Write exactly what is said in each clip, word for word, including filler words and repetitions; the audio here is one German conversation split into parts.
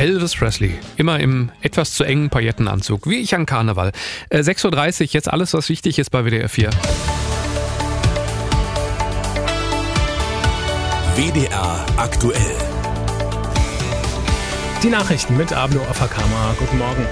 Elvis Presley, immer im etwas zu engen Paillettenanzug, wie ich an Karneval. Äh, sechs Uhr dreißig, jetzt alles, was wichtig ist bei W D R vier. W D R aktuell. Die Nachrichten mit Ablo Afakama. Guten Morgen.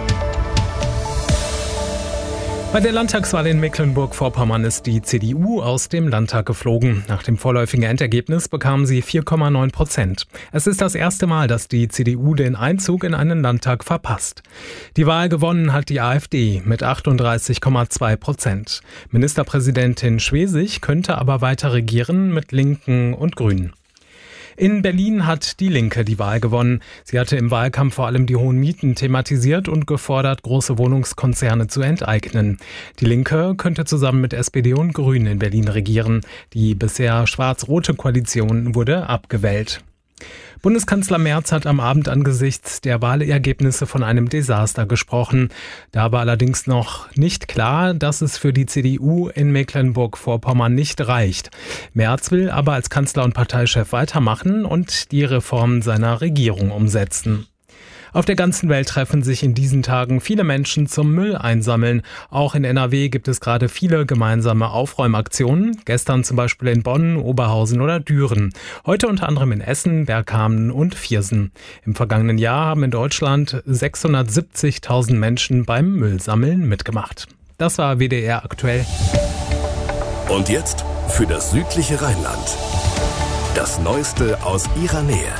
Bei der Landtagswahl in Mecklenburg-Vorpommern ist die C D U aus dem Landtag geflogen. Nach dem vorläufigen Endergebnis bekam sie vier Komma neun Prozent. Es ist das erste Mal, dass die C D U den Einzug in einen Landtag verpasst. Die Wahl gewonnen hat die AfD mit achtunddreißig Komma zwei Prozent. Ministerpräsidentin Schwesig könnte aber weiter regieren mit Linken und Grünen. In Berlin hat die Linke die Wahl gewonnen. Sie hatte im Wahlkampf vor allem die hohen Mieten thematisiert und gefordert, große Wohnungskonzerne zu enteignen. Die Linke könnte zusammen mit S P D und Grünen in Berlin regieren. Die bisher schwarz-rote Koalition wurde abgewählt. Bundeskanzler Merz hat am Abend angesichts der Wahlergebnisse von einem Desaster gesprochen. Da war allerdings noch nicht klar, dass es für die C D U in Mecklenburg-Vorpommern nicht reicht. Merz will aber als Kanzler und Parteichef weitermachen und die Reformen seiner Regierung umsetzen. Auf der ganzen Welt treffen sich in diesen Tagen viele Menschen zum Müll einsammeln. Auch in N R W gibt es gerade viele gemeinsame Aufräumaktionen. Gestern zum Beispiel in Bonn, Oberhausen oder Düren. Heute unter anderem in Essen, Bergkamen und Viersen. Im vergangenen Jahr haben in Deutschland sechshundertsiebzigtausend Menschen beim Müllsammeln mitgemacht. Das war W D R aktuell. Und jetzt für das südliche Rheinland. Das Neueste aus ihrer Nähe.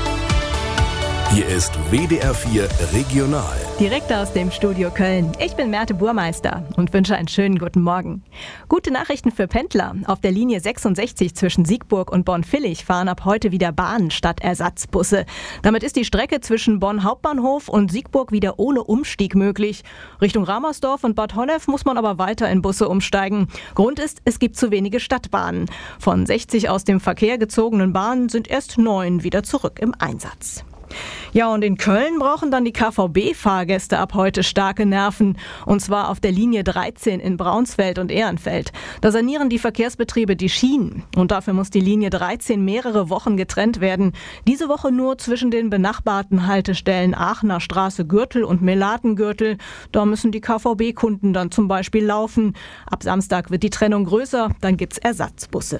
Hier ist W D R vier Regional. Direkt aus dem Studio Köln. Ich bin Merte Burmeister und wünsche einen schönen guten Morgen. Gute Nachrichten für Pendler. Auf der Linie sechsundsechzig zwischen Siegburg und Bonn-Villig fahren ab heute wieder Bahnen statt Ersatzbusse. Damit ist die Strecke zwischen Bonn Hauptbahnhof und Siegburg wieder ohne Umstieg möglich. Richtung Ramersdorf und Bad Honnef muss man aber weiter in Busse umsteigen. Grund ist, es gibt zu wenige Stadtbahnen. Von sechzig aus dem Verkehr gezogenen Bahnen sind erst neun wieder zurück im Einsatz. Ja, und in Köln brauchen dann die K V B-Fahrgäste ab heute starke Nerven. Und zwar auf der Linie dreizehn in Braunsfeld und Ehrenfeld. Da sanieren die Verkehrsbetriebe die Schienen. Und dafür muss die Linie dreizehn mehrere Wochen getrennt werden. Diese Woche nur zwischen den benachbarten Haltestellen Aachener Straße Gürtel und Melatengürtel. Da müssen die K V B-Kunden dann zum Beispiel laufen. Ab Samstag wird die Trennung größer, dann gibt's Ersatzbusse.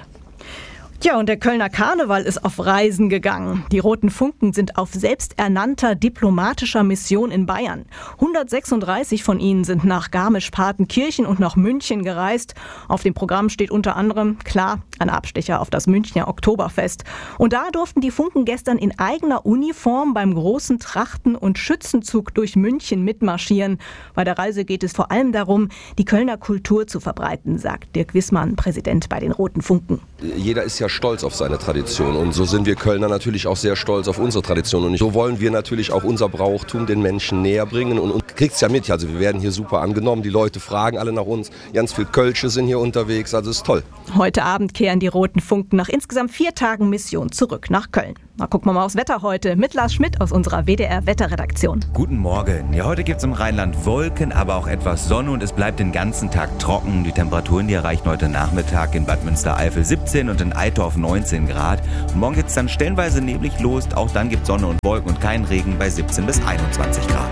Ja, und der Kölner Karneval ist auf Reisen gegangen. Die Roten Funken sind auf selbsternannter diplomatischer Mission in Bayern. hundertsechsunddreißig von ihnen sind nach Garmisch-Partenkirchen und nach München gereist. Auf dem Programm steht unter anderem, klar, ein Abstecher auf das Münchner Oktoberfest. Und da durften die Funken gestern in eigener Uniform beim großen Trachten- und Schützenzug durch München mitmarschieren. Bei der Reise geht es vor allem darum, die Kölner Kultur zu verbreiten, sagt Dirk Wissmann, Präsident bei den Roten Funken. Jeder ist ja stolz auf seine Tradition und so sind wir Kölner natürlich auch sehr stolz auf unsere Tradition und so wollen wir natürlich auch unser Brauchtum den Menschen näher bringen und, und kriegt's ja mit, also wir werden hier super angenommen, die Leute fragen alle nach uns, ganz viel Kölsche sind hier unterwegs, also ist toll. Heute Abend kehren die Roten Funken nach insgesamt vier Tagen Mission zurück nach Köln. Na, gucken wir mal aufs Wetter heute mit Lars Schmidt aus unserer W D R-Wetterredaktion. Guten Morgen. Ja, heute gibt's im Rheinland Wolken, aber auch etwas Sonne und es bleibt den ganzen Tag trocken. Die Temperaturen, die erreichen heute Nachmittag in Bad Münstereifel siebzehn und in Eitorf neunzehn Grad. Und morgen geht's dann stellenweise neblig los. Auch dann gibt's Sonne und Wolken und keinen Regen bei siebzehn bis einundzwanzig Grad.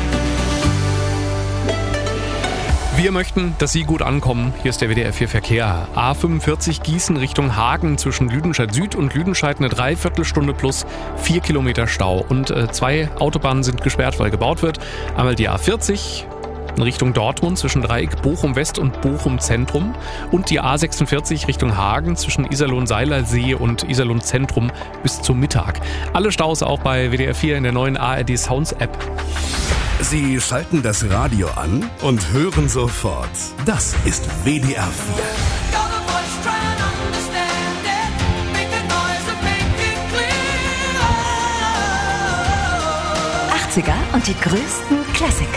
Wir möchten, dass Sie gut ankommen. Hier ist der W D R vier Verkehr. A fünfundvierzig Gießen Richtung Hagen zwischen Lüdenscheid Süd und Lüdenscheid eine Dreiviertelstunde plus vier Kilometer Stau. Und äh, zwei Autobahnen sind gesperrt, weil gebaut wird. Einmal die A vierzig in Richtung Dortmund zwischen Dreieck Bochum West und Bochum Zentrum und die A sechsundvierzig Richtung Hagen zwischen Iserlohn-Seilersee und Iserlohn Zentrum bis zum Mittag. Alle Staus auch bei W D R vier in der neuen A R D Sounds App. Sie schalten das Radio an und hören sofort. Das ist W D R vier. achtziger und die größten Klassiker.